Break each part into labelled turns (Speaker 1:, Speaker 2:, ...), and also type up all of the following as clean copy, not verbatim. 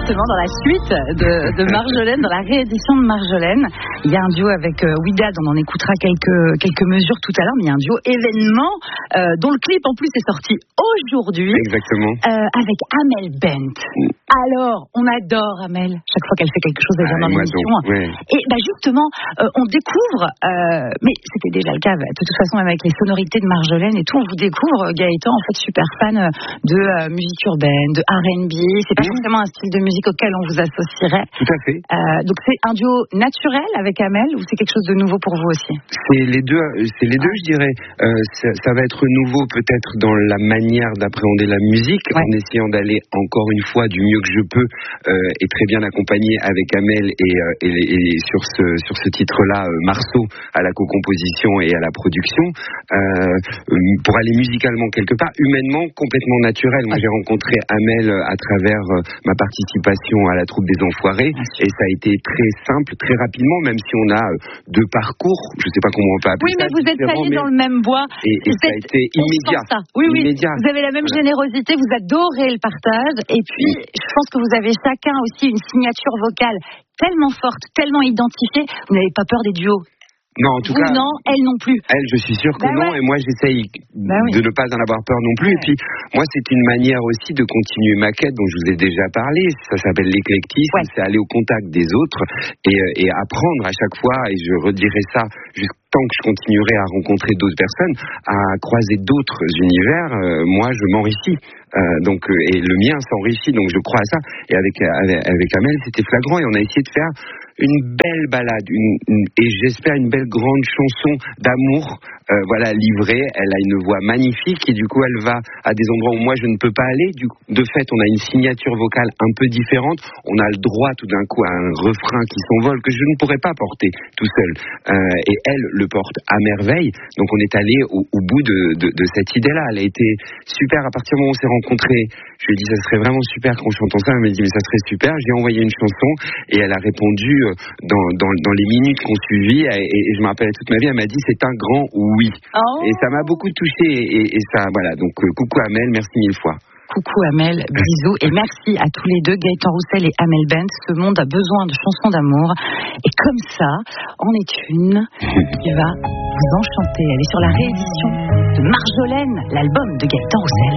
Speaker 1: justement, dans la suite de Marjolaine, dans la réédition de Marjolaine, il y a un duo avec Ouidad, on en écoutera quelques mesures tout à l'heure, mais il y a un duo événement dont le clip en plus est sorti aujourd'hui.
Speaker 2: Exactement.
Speaker 1: Avec Amel Bent. Alors, on adore Amel, chaque fois qu'elle fait quelque chose dans l'émission.
Speaker 2: Ouais.
Speaker 1: Et justement, on découvre, mais c'était déjà le cas, de toute façon, même avec les sonorités de Marjolaine et tout, on vous découvre, Gaëtan, en fait, super fan de musique urbaine, de R&B. C'est pas forcément un style de musique auquel on vous associerait.
Speaker 2: Tout à fait.
Speaker 1: Donc, c'est un duo naturel avec Amel ou c'est quelque chose de nouveau pour vous aussi?
Speaker 2: C'est les deux, je dirais. Ça va être nouveau peut-être dans la manière d'appréhender la musique, en essayant d'aller encore une fois du mieux que je peux et très bien accompagné avec Amel et sur ce titre-là, Marceau à la co-composition et à la production, pour aller musicalement quelque part, humainement complètement naturel. Moi j'ai rencontré Amel à travers ma participation à la troupe des Enfoirés et ça a été très simple, très rapidement, même si on a deux parcours, je sais pas comment on peut appeler ça.
Speaker 1: Oui, mais vous êtes taillés dans le même bois.
Speaker 2: Et ça a été immédiat.
Speaker 1: Oui,
Speaker 2: immédiat.
Speaker 1: Vous avez la même générosité, vous adorez le partage et puis je pense que vous avez chacun aussi une signature vocale tellement forte, tellement identifiée, vous n'avez pas peur des duos.
Speaker 2: Non, en tout cas.
Speaker 1: Non, elle non plus.
Speaker 2: Elle, je suis sûr que non, et moi j'essaye de ne pas en avoir peur non plus. Et puis, moi, c'est une manière aussi de continuer ma quête dont je vous ai déjà parlé. Ça s'appelle l'éclectisme, c'est aller au contact des autres et apprendre à chaque fois, et je redirai ça tant que je continuerai à rencontrer d'autres personnes, à croiser d'autres univers, moi je m'enrichis. Et le mien s'enrichit, donc je crois à ça. Et avec Amel, c'était flagrant et on a essayé de faire une belle balade, et j'espère une belle grande chanson d'amour, livrée. Elle a une voix magnifique et du coup elle va à des endroits où moi je ne peux pas aller. De fait, on a une signature vocale un peu différente. On a le droit tout d'un coup à un refrain qui s'envole que je ne pourrais pas porter tout seul. Et elle le porte à merveille. Donc on est allé au bout de cette idée-là. Elle a été super. À partir du moment où on s'est rencontrés, je lui ai dit ça serait vraiment super qu'on chante ensemble. Elle m'a dit mais ça serait super. J'ai envoyé une chanson et elle a répondu dans les minutes qu'on suivit et je me rappelle toute ma vie, elle m'a dit c'est un grand oui. Et ça m'a beaucoup touché et ça, voilà, donc coucou Amel, merci mille fois.
Speaker 1: Coucou Amel, bisous et merci à tous les deux, Gaëtan Roussel et Amel Bent. Ce monde a besoin de chansons d'amour et comme ça, en est une qui va vous enchanter. Elle est sur la réédition de Marjolaine, l'album de Gaëtan Roussel.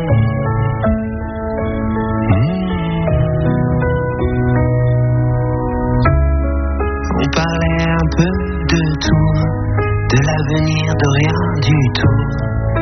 Speaker 3: On parlait un peu de tout, de l'avenir, de rien du tout.